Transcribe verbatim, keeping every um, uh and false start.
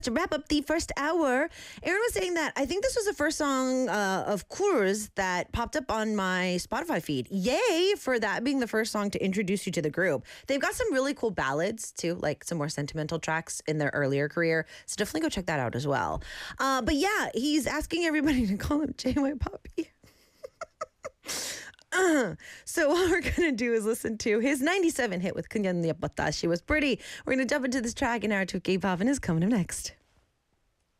To wrap up the first hour, Aaron was saying that I think this was the first song uh, of Coors that popped up on my Spotify feed. Yay for that being the first song to introduce you to the group. They've got some really cool ballads too, like some more sentimental tracks in their earlier career. So definitely go check that out as well. Uh, but yeah, he's asking everybody to call him J Y Poppy. Uh, so what we're going to do is listen to his ninety-seven hit with Kanya Niya Bata. She was pretty. We're going to jump into this track, and our two K-pop and is coming up next.